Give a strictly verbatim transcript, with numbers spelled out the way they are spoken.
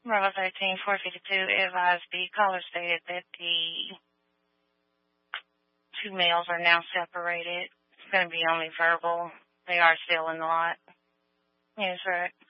Bravo thirteen, four fifty-two, advised the caller stated that the two males are now separated. It's going to be only verbal. They are still in the lot. Yes, right.